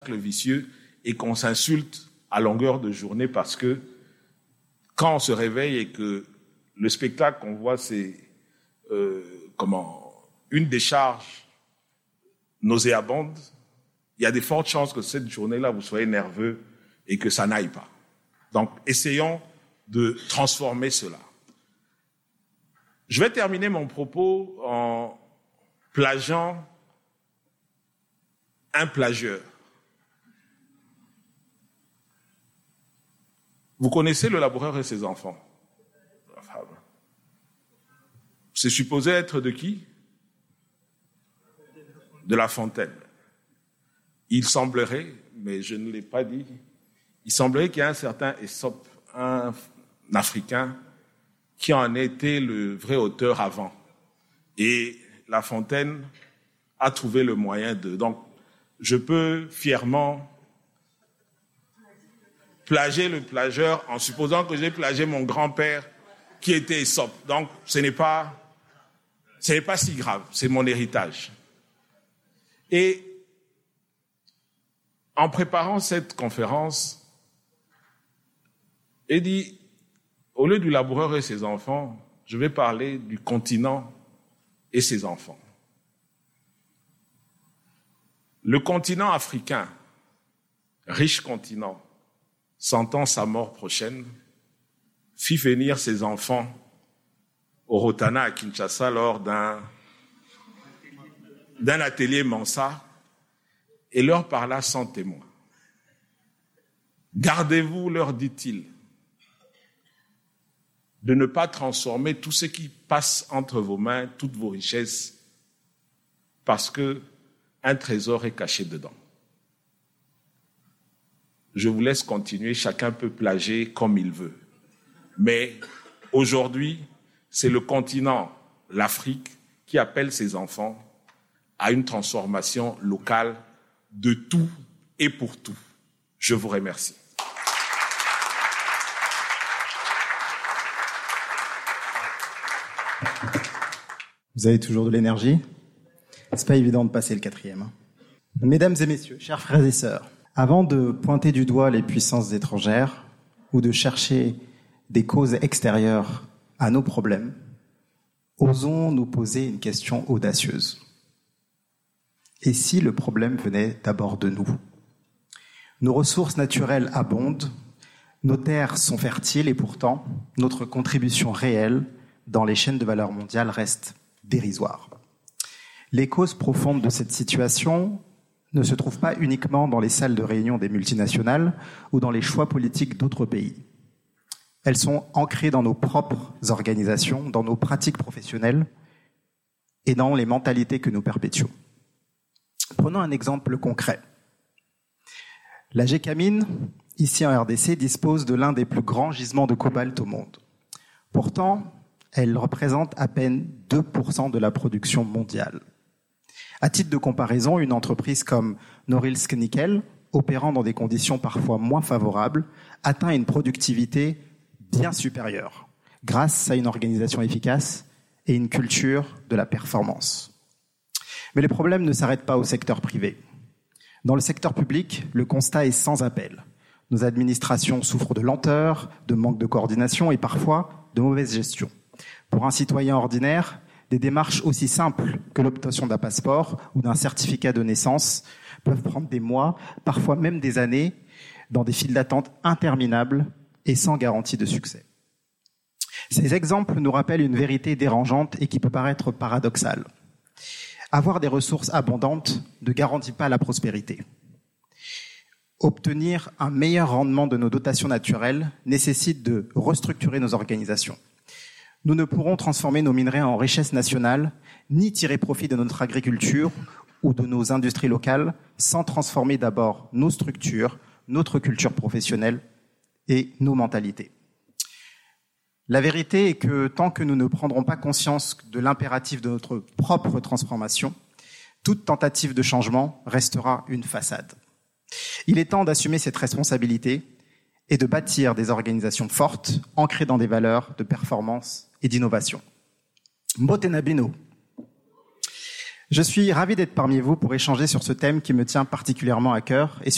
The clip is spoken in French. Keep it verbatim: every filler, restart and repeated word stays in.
cercle vicieux et qu'on s'insulte à longueur de journée parce que quand on se réveille et que le spectacle qu'on voit, c'est euh, comment une décharge nauséabonde, il y a de fortes chances que cette journée-là, vous soyez nerveux et que ça n'aille pas. Donc, essayons de transformer cela. Je vais terminer mon propos en plagiant un plagieur. Vous connaissez Le laboureur et ses enfants? C'est supposé être de qui? De La Fontaine. Il semblerait, mais je ne l'ai pas dit, il semblerait qu'il y ait un certain Ésope, un Africain, qui en était le vrai auteur avant. Et La Fontaine a trouvé le moyen de... Donc, je peux fièrement plagier le plagieur en supposant que j'ai plagié mon grand-père qui était Ésope. Donc, ce n'est pas, ce n'est pas si grave, c'est mon héritage. Et en préparant cette conférence, il dit, au lieu du laboureur et ses enfants, je vais parler du continent et ses enfants. Le continent africain, riche continent, sentant sa mort prochaine, fit venir ses enfants au Rotana à Kinshasa lors d'un, d'un atelier Mansa et leur parla sans témoin. Gardez-vous, leur dit-il, de ne pas transformer tout ce qui passe entre vos mains, toutes vos richesses, parce que un trésor est caché dedans. Je vous laisse continuer, chacun peut plagier comme il veut. Mais aujourd'hui, c'est le continent, l'Afrique, qui appelle ses enfants à une transformation locale de tout et pour tout. Je vous remercie. Vous avez toujours de l'énergie? C'est pas évident de passer le quatrième. Mesdames et messieurs, chers frères et sœurs, avant de pointer du doigt les puissances étrangères ou de chercher des causes extérieures à nos problèmes, osons nous poser une question audacieuse. Et si le problème venait d'abord de nous? Nos ressources naturelles abondent, nos terres sont fertiles et pourtant, notre contribution réelle dans les chaînes de valeur mondiale reste dérisoire. Les causes profondes de cette situation ne se trouvent pas uniquement dans les salles de réunion des multinationales ou dans les choix politiques d'autres pays. Elles sont ancrées dans nos propres organisations, dans nos pratiques professionnelles et dans les mentalités que nous perpétuons. Prenons un exemple concret. La Gécamine, ici en R D C, dispose de l'un des plus grands gisements de cobalt au monde. Pourtant, elle représente à peine deux pour cent de la production mondiale. À titre de comparaison, une entreprise comme Norilsk Nickel, opérant dans des conditions parfois moins favorables, atteint une productivité bien supérieure, grâce à une organisation efficace et une culture de la performance. Mais les problèmes ne s'arrêtent pas au secteur privé. Dans le secteur public, le constat est sans appel. Nos administrations souffrent de lenteur, de manque de coordination et parfois de mauvaise gestion. Pour un citoyen ordinaire, des démarches aussi simples que l'obtention d'un passeport ou d'un certificat de naissance peuvent prendre des mois, parfois même des années, dans des files d'attente interminables et sans garantie de succès. Ces exemples nous rappellent une vérité dérangeante et qui peut paraître paradoxale. Avoir des ressources abondantes ne garantit pas la prospérité. Obtenir un meilleur rendement de nos dotations naturelles nécessite de restructurer nos organisations. Nous ne pourrons transformer nos minerais en richesse nationale, ni tirer profit de notre agriculture ou de nos industries locales sans transformer d'abord nos structures, notre culture professionnelle et nos mentalités. La vérité est que tant que nous ne prendrons pas conscience de l'impératif de notre propre transformation, toute tentative de changement restera une façade. Il est temps d'assumer cette responsabilité et de bâtir des organisations fortes, ancrées dans des valeurs de performance et d'innovation. Mbotena Bino. Je suis ravi d'être parmi vous pour échanger sur ce thème qui me tient particulièrement à cœur et